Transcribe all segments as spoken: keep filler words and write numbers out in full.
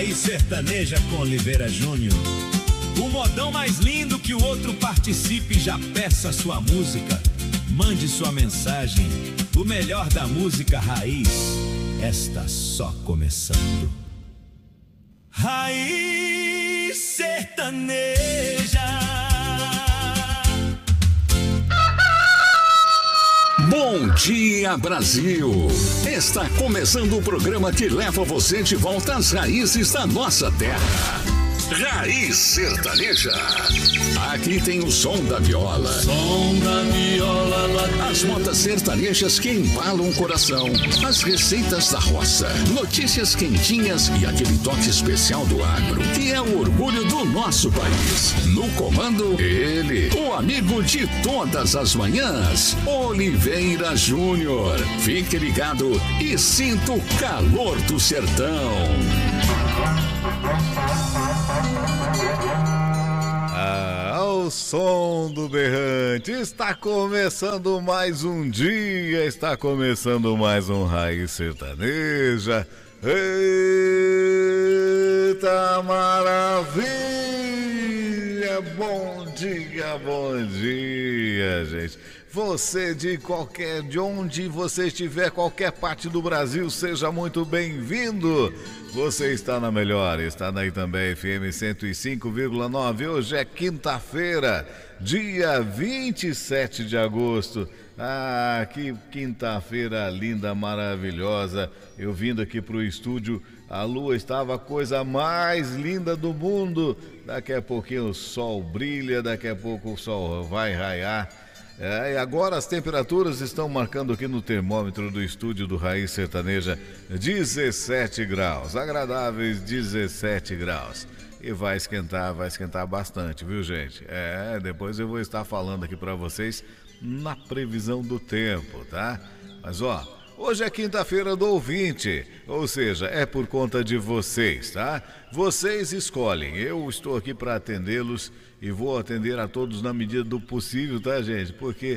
E sertaneja com Oliveira Júnior. O modão mais lindo que o outro participe, já peça sua música. Mande sua mensagem. O melhor da música raiz está só começando. Raiz sertaneja. Bom dia, Brasil! Está começando o programa que leva você de volta às raízes da nossa terra. Raiz Sertaneja. Aqui tem o som da viola. Som da viola lá. As modas sertanejas que embalam o coração. As receitas da roça. Notícias quentinhas e aquele toque especial do agro, que é o orgulho do nosso país. No comando, ele, o amigo de todas as manhãs, Oliveira Júnior. Fique ligado e sinta o calor do sertão. Ah, ao som do berrante, está começando mais um dia, está começando mais um Raiz Sertaneja. Eita maravilha! Bom dia, bom dia, gente. Você de qualquer, de onde você estiver, qualquer parte do Brasil, seja muito bem-vindo. Você está na melhor, está daí também, F M cento e cinco vírgula nove. Hoje é quinta-feira, dia vinte e sete de agosto. Ah, que quinta-feira linda, maravilhosa. Eu vindo aqui pro estúdio, a lua estava a coisa mais linda do mundo. Daqui a pouquinho o sol brilha, daqui a pouco o sol vai raiar. É, e agora as temperaturas estão marcando aqui no termômetro do estúdio do Raiz Sertaneja dezessete graus, agradáveis dezessete graus. E vai esquentar, vai esquentar bastante, viu, gente? É, depois eu vou estar falando aqui pra vocês na previsão do tempo, tá? Mas ó, hoje é quinta-feira do ouvinte, ou seja, é por conta de vocês, tá? Vocês escolhem, eu estou aqui para atendê-los e vou atender a todos na medida do possível, tá, gente? Porque,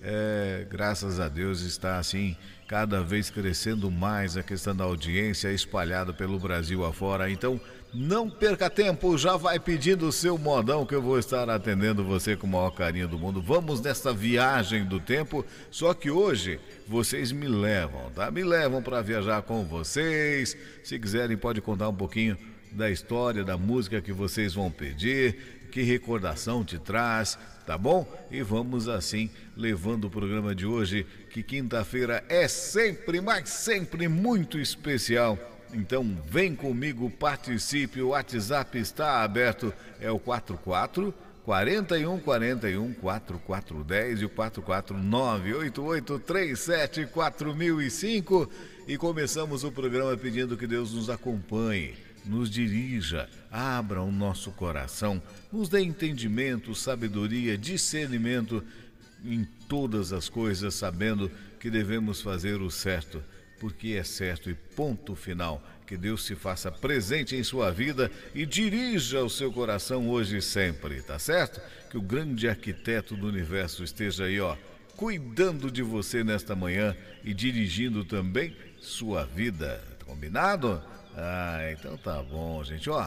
é, graças a Deus, está assim, cada vez crescendo mais a questão da audiência espalhada pelo Brasil afora. Então, não perca tempo, já vai pedindo o seu modão que eu vou estar atendendo você com o maior carinho do mundo. Vamos nessa viagem do tempo, só que hoje vocês me levam, tá? Me levam para viajar com vocês. Se quiserem, pode contar um pouquinho da história, da música que vocês vão pedir, que recordação te traz, tá bom? E vamos assim, levando o programa de hoje, que quinta-feira é sempre, mas sempre muito especial. Então vem comigo, participe, o WhatsApp está aberto, é o quatro quatro, quarenta e um, quarenta e um, quarenta e quatro dez e o quatro quatro nove, oito oito três sete, quatro mil e cinco. E começamos o programa pedindo que Deus nos acompanhe, nos dirija, abra o nosso coração, nos dê entendimento, sabedoria, discernimento em todas as coisas, sabendo que devemos fazer o certo, porque é certo e ponto final. Que Deus se faça presente em sua vida e dirija o seu coração hoje e sempre, tá certo? Que o grande arquiteto do universo esteja aí, ó, cuidando de você nesta manhã e dirigindo também sua vida, combinado? Ah, então tá bom, gente, ó.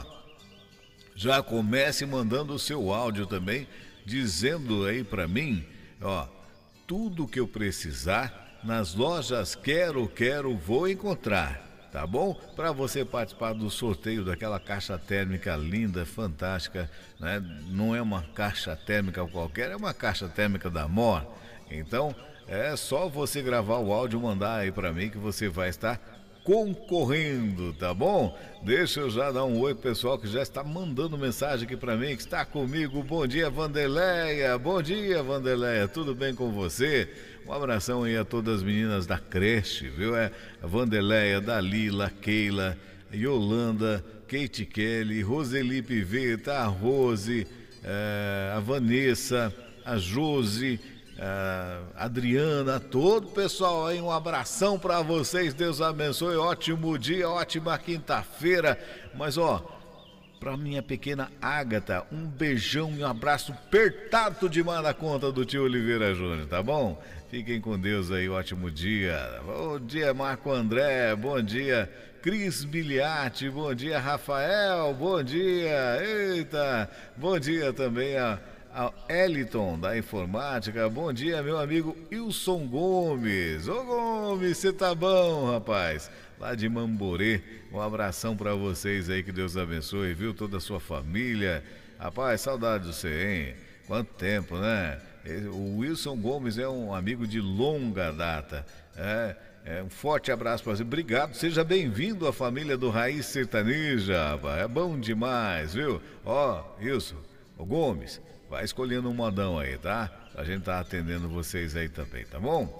Já comece mandando o seu áudio também, dizendo aí pra mim, ó, tudo que eu precisar nas lojas Quero Quero vou encontrar, tá bom? Para você participar do sorteio daquela caixa térmica linda, fantástica, né? Não é uma caixa térmica qualquer, é uma caixa térmica da Mor. Então, é só você gravar o áudio e mandar aí pra mim que você vai estar concorrendo, tá bom? Deixa eu já dar um oi pro pessoal que já está mandando mensagem aqui pra mim, que está comigo. Bom dia, Vandeleia. Bom dia, Vandeleia. Tudo bem com você? Um abração aí a todas as meninas da creche, viu? É a Vandeleia, Dalila, Keila, Yolanda, Kate Kelly, Roseli Piveta, a Rose, é, a Vanessa, a Josi, Uh, Adriana, todo o pessoal aí, um abração para vocês, Deus abençoe, ótimo dia, ótima quinta-feira. Mas ó, para minha pequena Ágata, um beijão e um abraço apertado demais na conta do tio Oliveira Júnior, tá bom? Fiquem com Deus aí, ótimo dia. Bom dia, Marco André, bom dia, Cris Biliati, bom dia, Rafael, bom dia, eita, bom dia também a, a Eliton da Informática, bom dia, meu amigo Wilson Gomes. Ô Gomes, você tá bom, rapaz? Lá de Mamborê, um abração pra vocês aí, que Deus abençoe, viu? Toda a sua família. Rapaz, saudade de você, hein? Quanto tempo, né? O Wilson Gomes é um amigo de longa data. É, é um forte abraço para você. Obrigado, seja bem-vindo à família do Raiz Sertaneja, rapaz. É bom demais, viu? Ó, Wilson, o Gomes, vai escolhendo um modão aí, tá? A gente tá atendendo vocês aí também, tá bom?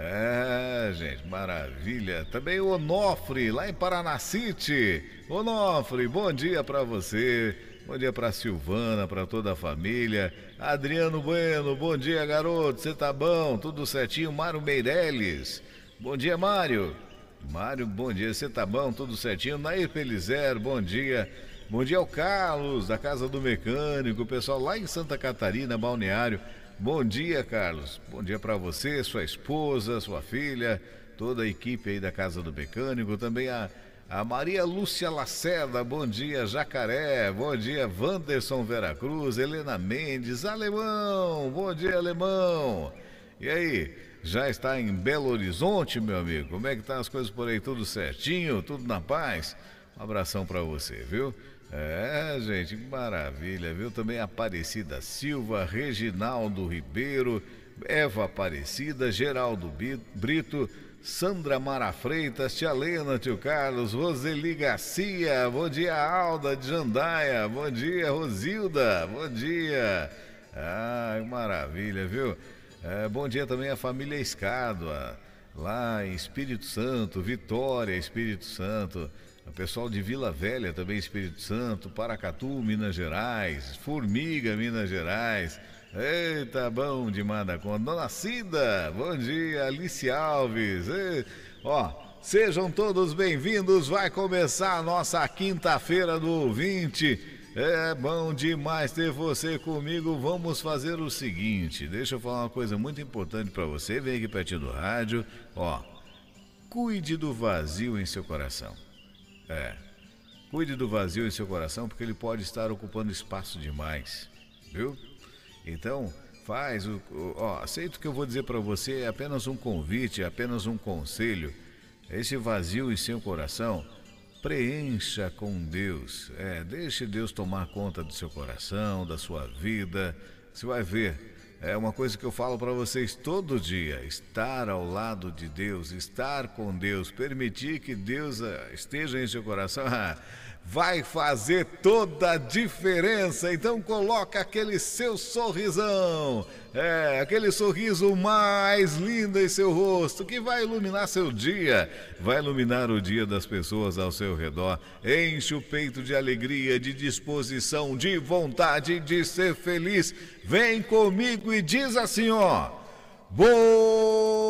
É, gente, maravilha. Também o Onofre, lá em Paranacite. Onofre, bom dia pra você. Bom dia pra Silvana, pra toda a família. Adriano Bueno, bom dia, garoto. Você tá bom? Tudo certinho? Mário Meirelles. Bom dia, Mário. Mário, bom dia. Você tá bom? Tudo certinho? Nair Pelizer, bom dia. Bom dia ao Carlos, da Casa do Mecânico. O pessoal lá em Santa Catarina, Balneário. Bom dia, Carlos. Bom dia para você, sua esposa, sua filha, toda a equipe aí da Casa do Mecânico. Também a, a Maria Lúcia Lacerda, bom dia, Jacaré. Bom dia, Wanderson Veracruz, Helena Mendes, Alemão. Bom dia, Alemão. E aí, já está em Belo Horizonte, meu amigo? Como é que tá as coisas por aí? Tudo certinho? Tudo na paz? Um abração para você, viu? É, gente, que maravilha, viu? Também Aparecida Silva, Reginaldo Ribeiro, Eva Aparecida, Geraldo Brito, Sandra Mara Freitas, Tia Lena, Tio Carlos, Roseli Garcia, bom dia, Alda de Jandaia, bom dia, Rosilda, bom dia. Ah, que maravilha, viu? É, bom dia também à família Escádua, lá em Espírito Santo, Vitória, Espírito Santo. O pessoal de Vila Velha também, Espírito Santo, Paracatu, Minas Gerais, Formiga, Minas Gerais. Eita, bom demais da conta. Dona Cida, bom dia, Alice Alves. E, ó, sejam todos bem-vindos, vai começar a nossa quinta-feira do ouvinte. É bom demais ter você comigo. Vamos fazer o seguinte, deixa eu falar uma coisa muito importante para você. Vem aqui pertinho do rádio, ó, cuide do vazio em seu coração. É, cuide do vazio em seu coração, porque ele pode estar ocupando espaço demais, viu? Então, faz o... Ó, aceita o que eu vou dizer para você, é apenas um convite, é apenas um conselho. Esse vazio em seu coração, preencha com Deus. É, deixe Deus tomar conta do seu coração, da sua vida. Você vai ver. É uma coisa que eu falo para vocês todo dia, estar ao lado de Deus, estar com Deus, permitir que Deus esteja em seu coração, vai fazer toda a diferença. Então coloca aquele seu sorrisão, é, aquele sorriso mais lindo em seu rosto, que vai iluminar seu dia, vai iluminar o dia das pessoas ao seu redor. Enche o peito de alegria, de disposição, de vontade de ser feliz. Vem comigo e diz assim, ó, boa